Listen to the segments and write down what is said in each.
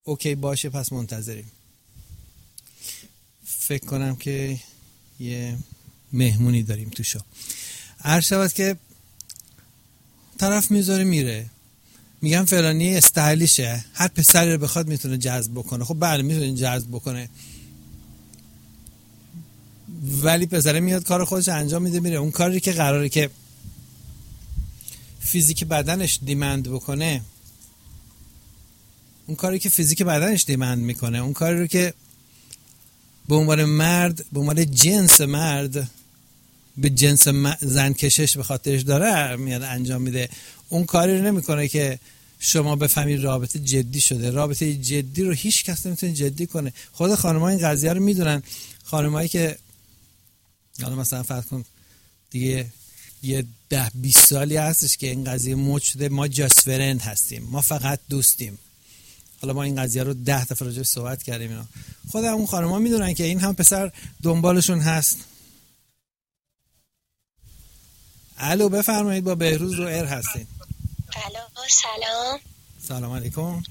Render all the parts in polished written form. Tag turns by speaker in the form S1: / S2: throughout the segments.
S1: اوکی باشه، پس منتظریم. فکر کنم که یه مهمونی داریم تو شو. عرض شود که طرف میذاره میره، میگم فلانی استایلیشه، هر پسری رو بخواد میتونه جذب بکنه. خب بله میتونه جذب بکنه، ولی پسره میاد کار خودش انجام میده میره. اون کاری که قراره که فیزیک بدنش دیمند بکنه، اون کاری که فیزیک بدنش دیمند میکنه، اون کاری رو که به عنوان مرد، به عنوان جنس مرد به جنس زن کشش به خاطرش داره میاد انجام میده. اون کاری رو نمیکنه که شما بفهمید رابطه جدی شده. رابطه جدی رو هیچ کس نمیتونه جدی کنه. خود خانم‌ها این قضیه رو میدونن. خانمایی که حالا مثلا فرض کن دیگه یه 10-20 سالی هستش که این قضیه موج شده، ما جاست فرند هستیم، ما فقط دوستیم. حالا ما این قضیه رو 10 دفعه راجعش صحبت کردیم. اینا خود اون خانم‌ها میدونن که این هم پسر دنبالشون هست. الو بفرمایید، با بهروز رو ایر هستین.
S2: الو سلام.
S1: سلام علیکم.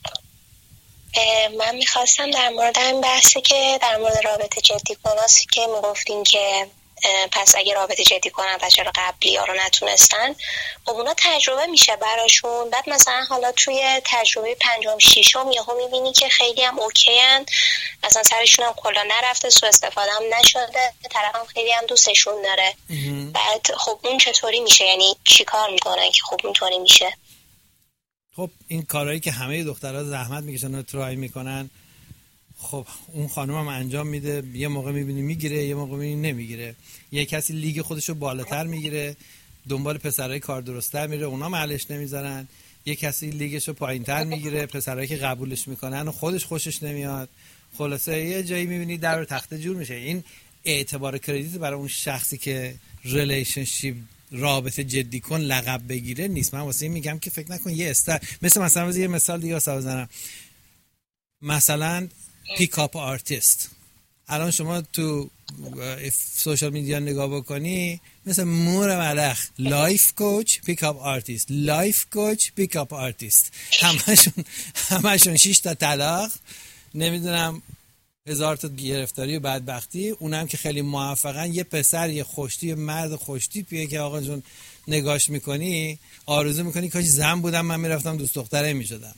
S2: من میخواستم در مورد این بحثی که در مورد رابطه جدی کناسی که میگفتین که پس اگه رابطه جدی کنن پس چرا قبلی ها رو نتونستن، خب اونا تجربه میشه براشون. بعد مثلا حالا توی تجربه 5-6 یهو میبینی که خیلی هم اوکی هن، مثلا سرشون هم کلا نرفته، سو استفاده هم نشده، طرف هم خیلی هم دوستشون داره. بعد خب اون چطوری میشه؟ یعنی چی کار میکنن که خب اونطوری میشه؟
S1: خب این کارهایی که همه دخترها زحمت میکشن و ترای میکنن، خب اون خانم هم انجام میده. یه موقع میبینی میگیره، یه موقع میبینی نمیگیره. یه کسی لیگ خودشو بالاتر میگیره، دنبال پسرای کار درسته میره، اونا معلش نمیذارن. یه کسی لیگشو پایینتر میگیره، پسرایی که قبولش میکنن و خودش خوشش نمیاد. خلاصه یه جایی میبینی در و تخته جور میشه. این اعتبار کردیت برای اون شخصی که ریلیشنشیپ، رابطه جدی کن لقب بگیره نیست. من واسه این میگم که فکر نکن یه مثلا یه مثال دیگه واسه بزنم. مثلا پیکاپ آرتیست. الان شما تو سوشال میدیا نگاه بکنی، مثل مور ملخ، لایف کوچ پیکاپ آرتیست، لایف کوچ پیکاپ آرتیست، همشون 6 تا طلاق، نمیدونم 1000 تا گرفتاری و بدبختی. اونم که خیلی موفقن، یه پسر، یه خوشتی، مرد خوشتیپیه که آقا جون نگاش میکنی آرزو میکنی کاش زن بودم من میرفتم دوست دختره میشدم.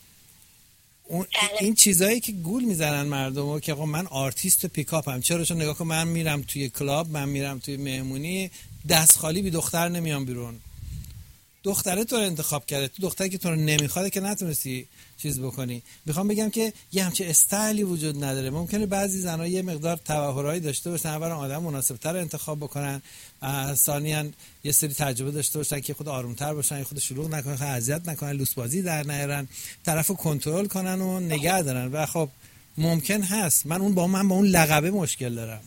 S1: این چیزایی که گول میزنن مردمو که آقا من آرتیست پیکاپم. چرا؟ چون نگاه کن من میرم توی کلاب، من میرم توی مهمونی، دست خالی بی دختر نمیام بیرون. دختره تو رو انتخاب کرده، تو دختری که تو رو نمیخواد که نتونستی چیز بکنی. میخوام بگم که یه همچه استایلی وجود نداره. ممکنه بعضی زنها یه مقدار تبحرایی داشته باشن، اولا آدم مناسب‌تر انتخاب بکنن، ثانیاً یه سری تجربه داشته باشن که خود آرومتر باشن، خود شلوغ نکنن، خود اذیت نکنن، لوس بازی در نیارن، طرفو کنترل کنن و نگه دارن. و خب ممکن هست من با اون لقبه مشکل دارم.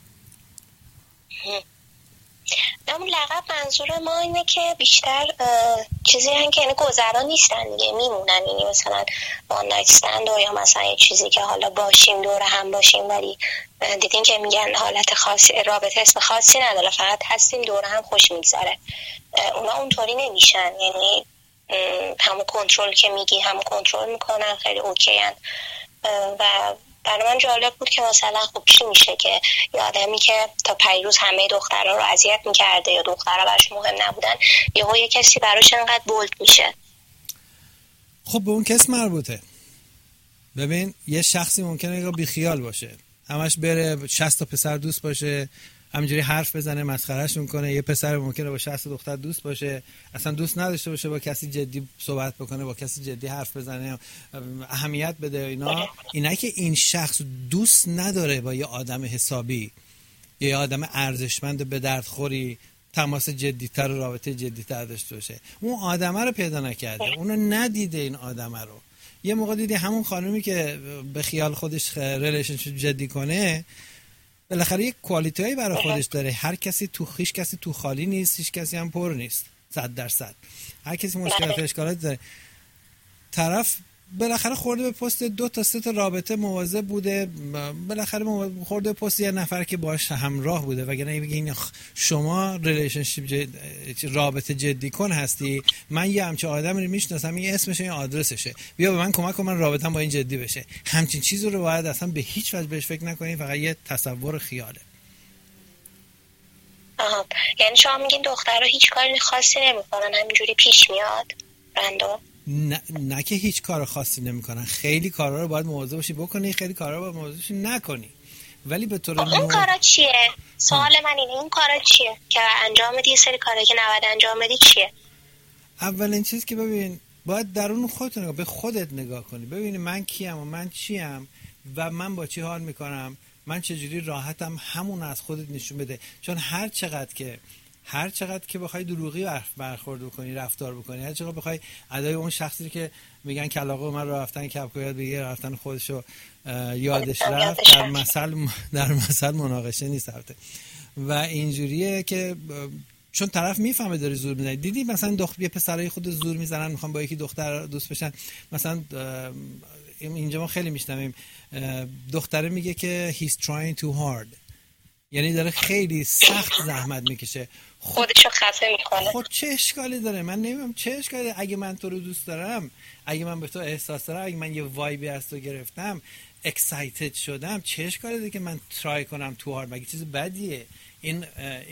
S2: اون لقب منظور ما اینه که بیشتر چیزی هن که یعنی گذرا نیستن دیگه، میمونن. یعنی مثلا وان نایت استند یا مثلا یه چیزی که حالا باشیم دور هم باشیم، ولی دیدین که میگن حالت خاصی، رابطه اسم خاصی نداره، فقط هستیم دور هم خوش میگذره. اونا اونطوری نمیشن. یعنی همون کنترل که میگی همون کنترل میکنن، خیلی اوکی هن. و برای من جالب بود که مثلا خب چی میشه که یه آدمی که تا پیروز همه دخترها رو اذیت میکرده یا دخترها براش مهم نبودن، یه کسی براش انقدر بولد میشه.
S1: خب به اون کس مربوطه. ببین یه شخصی ممکنه بی خیال باشه، همش بره 60 تا پسر دوست باشه، همینجوری حرف بزنه، مسخرهشون کنه. یه پسر ممکنه با 60 دختر دوست باشه، اصلا دوست نداشته باشه با کسی جدی صحبت بکنه، با کسی جدی حرف بزنه، اهمیت بده. اینا که این شخص دوست نداره با یه آدم حسابی، یه آدم ارزشمند به درد خوری تماس جدی‌تر و رابطه جدی‌تر داشته باشه. اون آدمه رو پیدا نکرده، اونو ندیده. این آدمه رو یه موقع دیدی همون خانومی که به خیال خودش ریلیشنشیپ جدی کنه، بالاخره یک کوالیتی‌هایی برای خودش داره. هر کسی هیچ کسی تو خالی نیست، هیچ کسی هم پر نیست 100%. هر کسی مشکلات و اشکالات داره. طرف بالاخره خورده به پست 2 تا 3 تا رابطه مواظب بوده، بالاخره خورده به پست یه نفر که باهاش همراه بوده، وگرنه بگه این شما ریلیشنشیپ رابطه جدی کن هستی، من یه همچین آدمی رو میشناسم، این اسمشه این آدرسشه، بیا به من کمک کن من رابطه‌ام با این جدی بشه. همچین چیزی رو باید اصلا به هیچ وجه بهش فکر نکنید، فقط یه تصور خیاله.
S2: آها، یعنی شما میگین دخترها هیچ کاری خاصی نمیکنن، همینجوری پیش میاد رندوم؟
S1: نه که هیچ کار خاصی نمیکنن، خیلی کارا رو باید مواظب باشی بکنی، خیلی کارا رو باید مواظب باشی نکنی، ولی به طور
S2: اون کارا چیه؟ سوال من اینه اون کارا چیه که انجام بدی، یه سری کارا که نباید انجام بدی چیه؟
S1: اولین چیز که ببین باید درون خودت نگاه، به خودت نگاه کنی، ببینی من کیم و من چیم و من با چی حال میکنم، من چجوری راحتم، همون از خودت نشون بده. چون هر چقدر که بخوای دروغی برخورد بکنی، رفتار بکنی، هر چقدر بخوای ادای اون شخصی که میگن کلاغه من رفتن کپکو یاد بگیر، رفتن خودشو یادش رفت، در مثل مناقشه نیست البته. و اینجوریه که چون طرف میفهمه داره زور میزنه. دیدی مثلا یه پسرای خود زور میزنن میخوان با یکی دختر دوست بشن، مثلا اینجا ما خیلی میشنویم دختره میگه که he's trying too hard، یعنی داره خیلی سخت زحمت میکشه،
S2: خودشو خفه میکنه.
S1: خود چه اشکالی داره؟ من نمیدونم چه اشکالی داره. اگه من تو رو دوست دارم، اگه من به تو احساس دارم، اگه من یه وایبی از تو گرفتم، اکسایتد شدم، چه اشکالی داره که من ترای کنم تو هارد؟ مگه چیز بدیه؟ این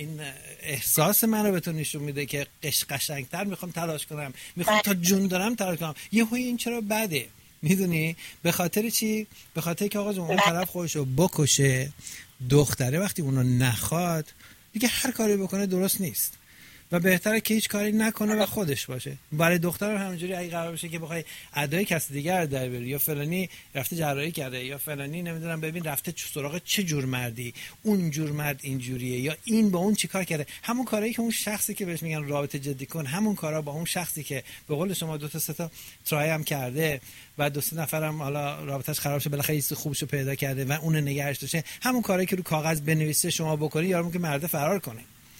S1: احساس منو به تو نشون میده که قشنگتر میخوام تلاش کنم، میخوام تا جون دارم تلاش کنم. یهویی این چرا بده؟ میدونی به خاطر چی؟ به خاطر که آقا جون اون طرف خودشو بکشه، دختره وقتی اونو نخواد دیگه هر کاری بکنه درست نیست و بهتره که هیچ کاری نکنه و خودش باشه. برای دختر همینجوری اگه قرار بشه که بخوای ادای کسی دیگر در بری، یا فلانی رفته جراحی کرده، یا فلانی نمیدونم ببین رفته سراغ چه جور مردی، اون جور مرد اینجوریه، یا این با اون چیکار کرده، همون کارهایی که اون شخصی که بهش میگن رابطه جدی کن، همون کارا با اون شخصی که به قول شما 2 تا 3 تا ترای هم کرده و 2 3 نفرم حالا رابطش خراب شه، بالاخره چیز خوبشو پیدا کرده و اون نگهش داشته، همون کارهایی که رو کاغذ بنویسه شما بکنی، یارو که مرد فرار کنه.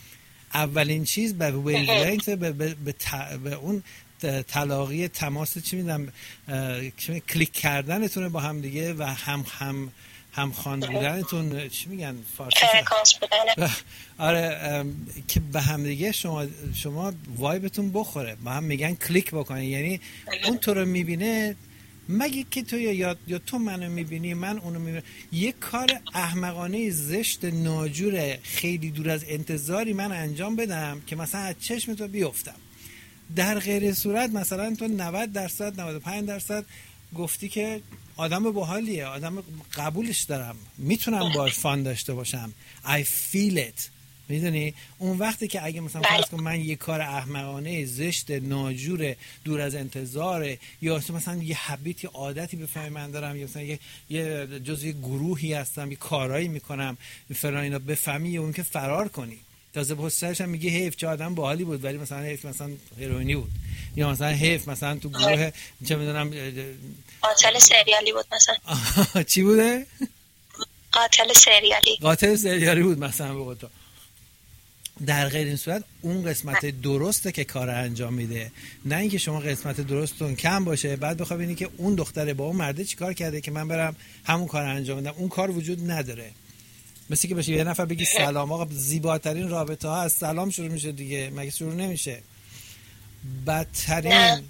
S1: اولین چیز به ویلینگ به اون تلاقی تماس چی میدم کلیک کردنتونه با هم دیگه و هم خواند بودنتون، چی میگن فارسی؟
S2: فرکانس بودن.
S1: آره که به هم دیگه شما وایبتون بخوره، با هم میگن کلیک بکنین، یعنی اون تو رو میبینه، مگه که تو یا تو منو میبینی من اونو میبینم. یه کار احمقانه زشت ناجور خیلی دور از انتظاری من انجام بدم که مثلا از چشم تو بیفتم، در غیر صورت مثلا تو 90% 95% گفتی که آدم باحالیه، آدم قبولش دارم، میتونم باهاش فان داشته باشم، I feel it. میدونی اون وقتی که اگه مثلا فرض کن من یه کار احمقانه زشت ناجور دور از انتظاره، یا مثلا یه حبیت، یه عادتی بفهمی من دارم، یا مثلا یه جزء گروهی هستم، یه کارایی میکنم فلان اینا، بفهمی اون که فرار کنی، تازه پسترش هم میگه حیف چه آدم باحالی بود ولی مثلا حیف مثلا هیروئینی بود، یا مثلا حیف مثلا تو گروه چه میدونم
S2: قاتل سریالی بود مثلا.
S1: چی بوده؟ قاتل سریالی بود مثلا به تو. در غیر این صورت اون قسمت درسته که کار انجام میده، نه اینکه شما قسمت درستتون کم باشه بعد بخوای ببینی که اون دختره با اون مرده چیکار کرده که من برم همون کار انجام بدم. اون کار وجود نداره. مثل که بشه یه نفر بگی سلام، آقا زیباترین رابطه ها از سلام شروع میشه دیگه، مگه شروع نمیشه؟ بدترین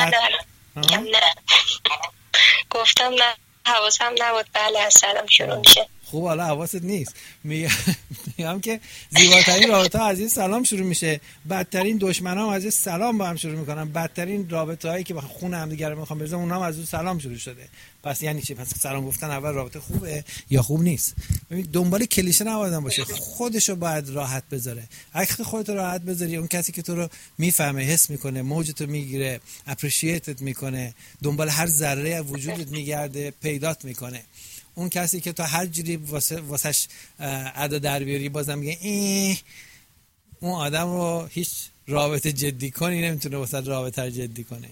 S2: گفتم نه حواسم نبود. بله از سلام شروع میشه.
S1: خوب حالا حواست نیست. میگم که زیباترین رابطه ها از این سلام شروع میشه، بدترین دشمنا هم از این سلام با هم شروع میکنن، بدترین رابطه هایی که خون هم دیگه رو میخوام بریزن اونها هم از اون سلام شروع شده. پس یعنی چی؟ پس سلام گفتن اول رابطه خوبه یا خوب نیست؟ ببین دنبال کلیشه نباید باشه، خودشو باید راحت بذاره. اگه خودت راحت بذاری، اون کسی که تو رو میفهمه، حس میکنه، موجتو میگیره، اپریشییتت میکنه، دنبال هر ذره وجودت میگرده، پیدات میکنه. اون کسی که تا هر جوری واسش ادا در بیاری بازم میگه اون آدم رو هیچ رابطه جدی کنی نمیتونه واسه رابطه جدی کنه.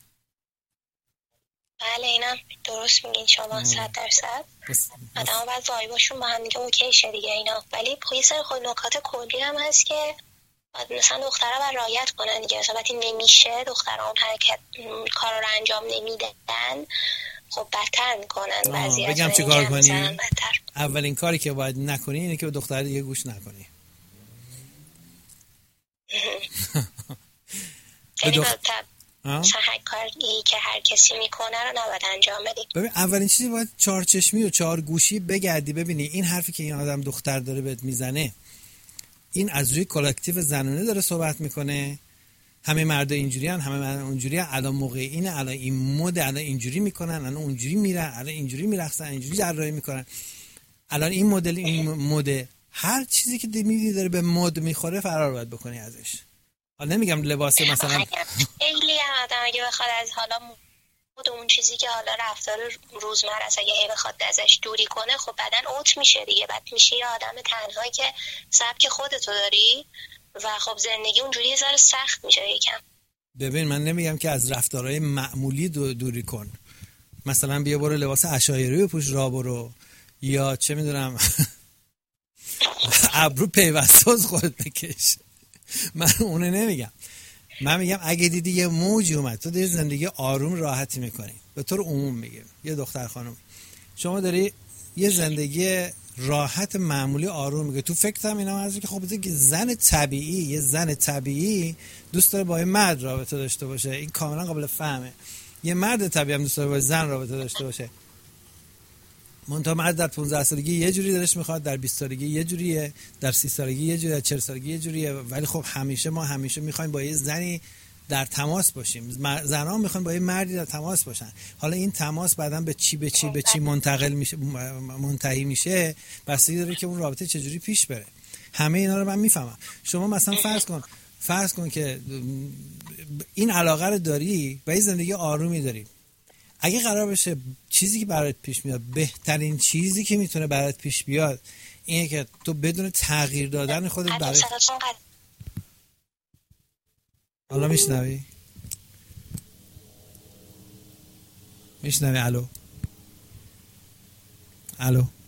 S2: بله اینم درست میگین شما 100%. آدم ها باید وایباشون با هم دیگه اوکی شه دیگه اینا، ولی یه سری خود نکات کلی هم هست که مثلا دخترها باید رعایت کنن دیگه. مثلا وقتی نمیشه دخترها اون حرکت کار رو انجام نمیدن، میدن خب بدتر میکنن وضعیت
S1: بگم
S2: رو،
S1: چی کار کنی؟
S2: بدتر.
S1: اولین کاری که باید نکنی اینه که به دختر دیگه گوش نکنی.
S2: یعنی هر کاری که هر کسی میکنه رو نباید انجام بدی.
S1: ببین اولین چیزی باید چارچشمی و چارگوشی بگردی ببینی این حرفی که این آدم دختر داره بهت میزنه این از روی کلکتیو زنانه داره صحبت میکنه، همه مردا اینجوریان، همه مردا اونجوریان، الان موقع اینه، الان این مد، الان اینجوری میکنن، الان اونجوری میرن، الان اینجوری میرقصن، اینجوری جراحی میکنن، الان این مدل، این مد، هر چیزی که میبینی داره به مد میخوره فرار باید بکنی ازش. حالا نمیگم لباس مثلا
S2: خیلی آدم اگه بخواد از حالا مد اون چیزی که حالا رفتار روزمره است اگه بخواد ازش دوری کنه خب بعدن اوت میشه دیگه، بعد میشه یه آدم تنهایی که سبک خودتو داری و خب زندگی اونجوری یه ذره سخت میشه یکم.
S1: ببین من نمیگم که از رفتارهای معمولی دوری کن، مثلا بیا برو لباس عشایری بپوش را برو، یا چه میدونم ابرو پیوستاز خودت بکش، من اونه نمیگم. من میگم اگه دیدی یه موجی اومد تو داری زندگی آروم راحتی میکنی، به طور عموم میگم یه دختر خانم شما داری یه زندگی راحت معمولی آروم میگه، تو فکرم اینا هست که خب که زن طبیعی، یه زن طبیعی دوست داره با یه مرد رابطه داشته باشه، این کاملا قابل فهمه. یه مرد طبیعی هم دوست داره با زن رابطه داشته باشه، منتها مرد در 15 سالگی یه جوری دلش میخواد، در 20 سالگی یه جوریه، در 30 سالگی یه جوریه، در 40 سالگی یه جوریه، ولی خب ما همیشه میخوایم با یه زنی در تماس باشیم، زنها میخوان با یه مردی در تماس باشن. حالا این تماس بعداً به چی منتقل میشه، منتهی میشه، بستگی داره که اون رابطه چجوری پیش بره. همه اینا رو من میفهمم. شما مثلا فرض کن که این علاقه رو داری و یه زندگی آرومی داری، اگه قرار بشه چیزی که برات پیش میاد، بهترین چیزی که میتونه برات پیش بیاد اینه که تو بدون تغییر دادن خودت برای حالا میشنوی؟ الو